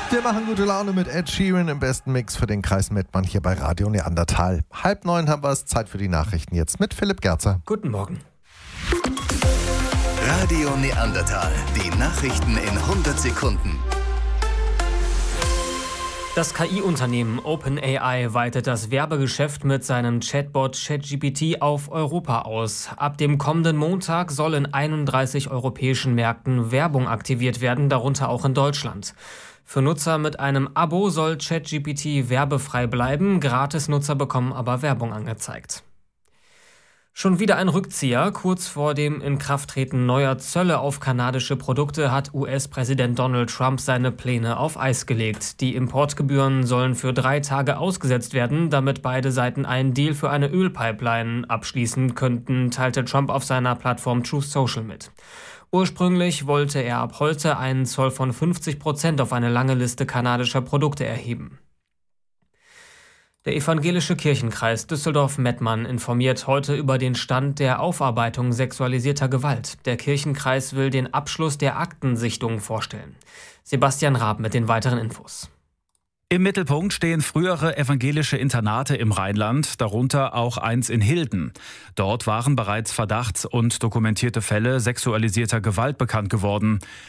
Wir machen gute Laune mit Ed Sheeran im besten Mix für den Kreis Mettmann hier bei Radio Neandertal. 8:30 haben wir es, Zeit für die Nachrichten jetzt mit Philipp Gerzer. Guten Morgen. Radio Neandertal, die Nachrichten in 100 Sekunden. Das KI-Unternehmen OpenAI weitet das Werbegeschäft mit seinem Chatbot ChatGPT auf Europa aus. Ab dem kommenden Montag soll in 31 europäischen Märkten Werbung aktiviert werden, darunter auch in Deutschland. Für Nutzer mit einem Abo soll ChatGPT werbefrei bleiben, Gratis-Nutzer bekommen aber Werbung angezeigt. Schon wieder ein Rückzieher. Kurz vor dem Inkrafttreten neuer Zölle auf kanadische Produkte hat US-Präsident Donald Trump seine Pläne auf Eis gelegt. Die Importgebühren sollen für 3 Tage ausgesetzt werden, damit beide Seiten einen Deal für eine Ölpipeline abschließen könnten, teilte Trump auf seiner Plattform Truth Social mit. Ursprünglich wollte er ab heute einen Zoll von 50% auf eine lange Liste kanadischer Produkte erheben. Der evangelische Kirchenkreis Düsseldorf-Mettmann informiert heute über den Stand der Aufarbeitung sexualisierter Gewalt. Der Kirchenkreis will den Abschluss der Aktensichtung vorstellen. Sebastian Raab mit den weiteren Infos. Im Mittelpunkt stehen frühere evangelische Internate im Rheinland, darunter auch eins in Hilden. Dort waren bereits Verdachts- und dokumentierte Fälle sexualisierter Gewalt bekannt geworden.